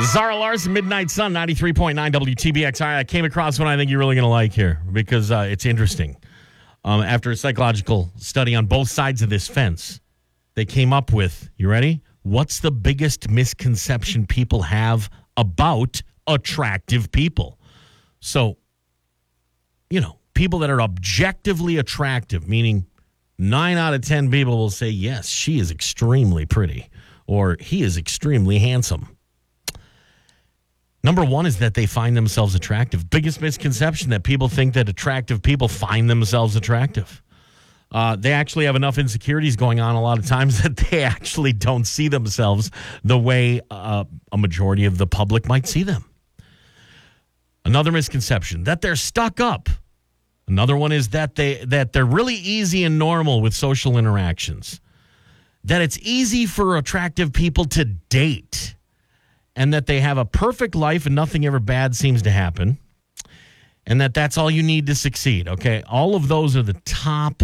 Zara Larson, Midnight Sun, 93.9 WTBX. All right, I came across one I think you're really going to like here because it's interesting. After a psychological study on both sides of this fence, they came up with, you ready? What's the biggest misconception people have about attractive people? So, people that are objectively attractive, meaning 9 out of 10 people will say, yes, she is extremely pretty, or he is extremely handsome. Number one is that they find themselves attractive. Biggest misconception that people think that attractive people find themselves attractive. They actually have enough insecurities going on a lot of times that they actually don't see themselves the way a majority of the public might see them. Another misconception, that they're stuck up. Another one is that they're really easy and normal with social interactions. That it's easy for attractive people to date. And that they have a perfect life and nothing ever bad seems to happen. And that's all you need to succeed, okay? All of those are the top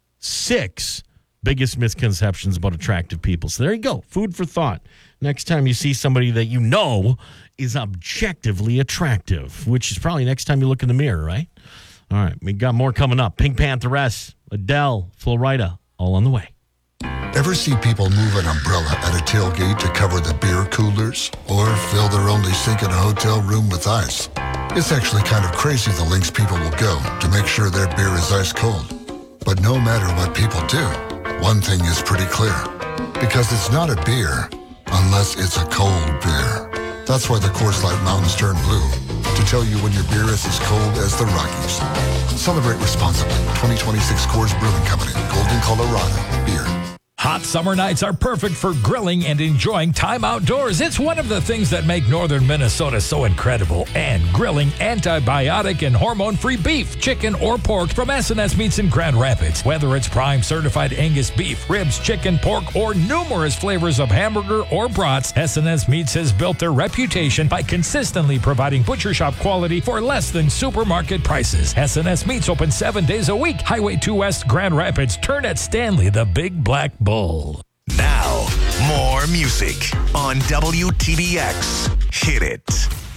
6 biggest misconceptions about attractive people. So there you go, food for thought. Next time you see somebody that you know is objectively attractive, which is probably next time you look in the mirror, right? All right, we got more coming up. Pink Pantheress, Adele, Flo Rida, all on the way. Ever see people move an umbrella at a tailgate to cover the beer coolers? Or fill their only sink in a hotel room with ice? It's actually kind of crazy the lengths people will go to make sure their beer is ice cold. But no matter what people do, one thing is pretty clear. Because it's not a beer unless it's a cold beer. That's why the Coors Light Mountains turn blue. To tell you when your beer is as cold as the Rockies. Celebrate responsibly. 2026 Coors Brewing Company. Golden, Colorado. Beer. Hot summer nights are perfect for grilling and enjoying time outdoors. It's one of the things that make northern Minnesota so incredible. And grilling antibiotic and hormone-free beef, chicken, or pork from S&S Meats in Grand Rapids. Whether it's prime certified Angus beef, ribs, chicken, pork, or numerous flavors of hamburger or brats, S&S Meats has built their reputation by consistently providing butcher shop quality for less than supermarket prices. S&S Meats open 7 days a week. Highway 2 West, Grand Rapids. Turn at Stanley, the Big Black Bull. Now, more music on WTBX. Hit it.